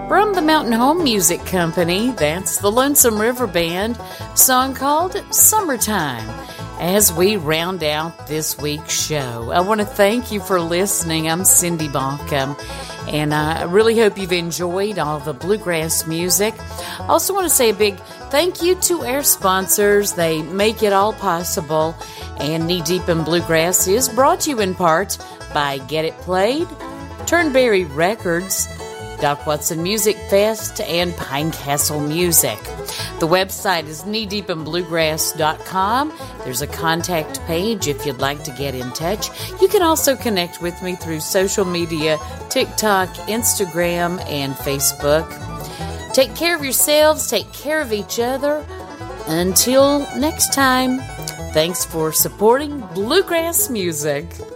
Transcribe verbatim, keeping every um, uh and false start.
From the Mountain Home Music Company, that's the Lonesome River Band, song called Summertime. As we round out this week's show, I want to thank you for listening. I'm Cindy Bonkham, and I really hope you've enjoyed all the bluegrass music. I also want to say a big thank you to our sponsors. They make it all possible. And Knee Deep in Bluegrass is brought to you in part by Get It Played, Turnberry Records, Doc Watson Music Fest, and Pine Castle Music. The website is knee deep in bluegrass dot com. There's a contact page if you'd like to get in touch. You can also connect with me through social media, TikTok, Instagram, and Facebook. Take care of yourselves. Take care of each other. Until next time, thanks for supporting bluegrass music.